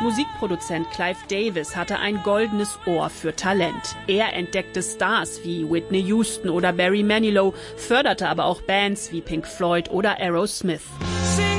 Musikproduzent Clive Davis hatte ein goldenes Ohr für Talent. Er entdeckte Stars wie Whitney Houston oder Barry Manilow, förderte aber auch Bands wie Pink Floyd oder Aerosmith.